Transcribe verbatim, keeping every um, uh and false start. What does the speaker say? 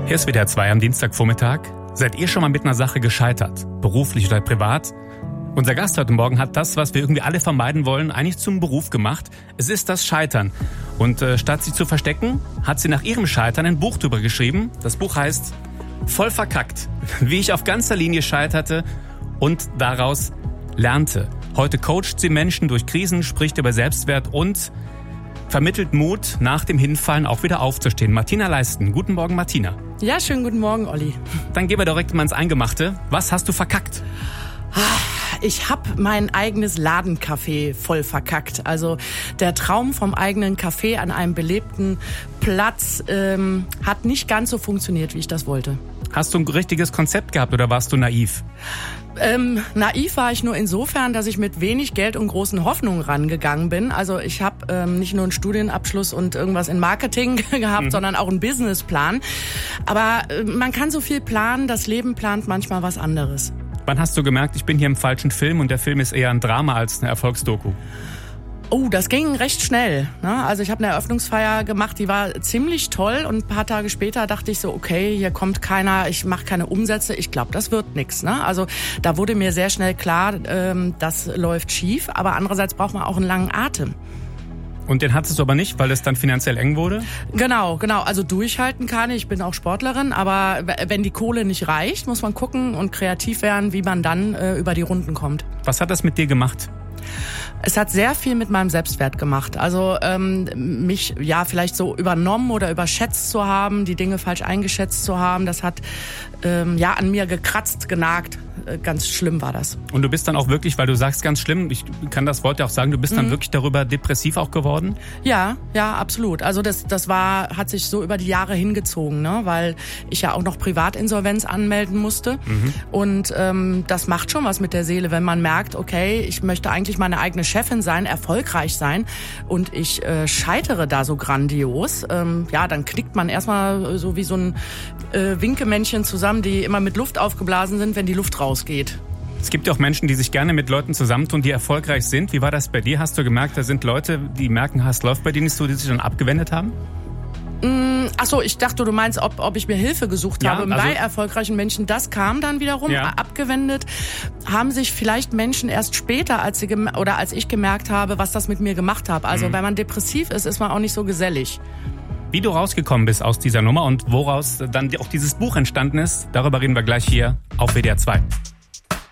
Hier ist W D R zwei am Dienstagvormittag. Seid ihr schon mal mit einer Sache gescheitert? Beruflich oder privat? Unser Gast heute Morgen hat das, was wir irgendwie alle vermeiden wollen, eigentlich zum Beruf gemacht. Es ist das Scheitern. Und äh, statt sie zu verstecken, hat sie nach ihrem Scheitern ein Buch drüber geschrieben. Das Buch heißt Voll verkackt. Wie ich auf ganzer Linie scheiterte und daraus lernte. Heute coacht sie Menschen durch Krisen, spricht über Selbstwert und vermittelt Mut, nach dem Hinfallen auch wieder aufzustehen. Martina Leisten. Guten Morgen, Martina. Ja, schönen guten Morgen, Olli. Dann gehen wir direkt mal ins Eingemachte. Was hast du verkackt? Ich habe mein eigenes Ladencafé voll verkackt. Also der Traum vom eigenen Café an einem belebten Platz ähm, hat nicht ganz so funktioniert, wie ich das wollte. Hast du ein richtiges Konzept gehabt oder warst du naiv? Ähm, naiv war ich nur insofern, dass ich mit wenig Geld und großen Hoffnungen rangegangen bin. Also ich habe ähm, nicht nur einen Studienabschluss und irgendwas in Marketing gehabt, mhm. sondern auch einen Businessplan. Aber äh, man kann so viel planen, das Leben plant manchmal was anderes. Wann hast du gemerkt, ich bin hier im falschen Film und der Film ist eher ein Drama als eine Erfolgsdoku? Oh, das ging recht schnell. Also ich habe eine Eröffnungsfeier gemacht, die war ziemlich toll und ein paar Tage später dachte ich so, okay, hier kommt keiner, ich mache keine Umsätze, ich glaube, das wird nix. Also da wurde mir sehr schnell klar, das läuft schief, aber andererseits braucht man auch einen langen Atem. Und den hattest du aber nicht, weil es dann finanziell eng wurde? Genau, genau. Also durchhalten kann ich, ich bin auch Sportlerin, aber wenn die Kohle nicht reicht, muss man gucken und kreativ werden, wie man dann äh, über die Runden kommt. Was hat das mit dir gemacht? Es hat sehr viel mit meinem Selbstwert gemacht. Also ähm, mich ja vielleicht so übernommen oder überschätzt zu haben, die Dinge falsch eingeschätzt zu haben, das hat ähm, ja an mir gekratzt, genagt. Ganz schlimm war das. Und du bist dann auch wirklich, weil du sagst ganz schlimm, ich kann das Wort ja auch sagen, du bist dann mhm. wirklich darüber depressiv auch geworden? Ja, ja, absolut. Also das, das war, hat sich so über die Jahre hingezogen, ne? Weil ich ja auch noch Privatinsolvenz anmelden musste. Mhm. Und ähm, das macht schon was mit der Seele, wenn man merkt, okay, ich möchte eigentlich meine eigene Chefin sein, erfolgreich sein und ich äh, scheitere da so grandios. Ähm, ja, dann knickt man erstmal so wie so ein äh, Winkemännchen zusammen, die immer mit Luft aufgeblasen sind, wenn die Luft rausgeht. Es gibt ja auch Menschen, die sich gerne mit Leuten zusammentun, die erfolgreich sind. Wie war das bei dir? Hast du gemerkt, da sind Leute, die merken, es läuft bei denen nicht so, die sich dann abgewendet haben? Mm, ach so, ich dachte, du meinst, ob, ob ich mir Hilfe gesucht ja, habe also, bei erfolgreichen Menschen. Das kam dann wiederum. Ja. Abgewendet haben sich vielleicht Menschen erst später, als sie gem- oder als ich gemerkt habe, was das mit mir gemacht hat. Also mhm. wenn man depressiv ist, ist man auch nicht so gesellig. Wie du rausgekommen bist aus dieser Nummer und woraus dann auch dieses Buch entstanden ist, darüber reden wir gleich hier auf W D R zwei.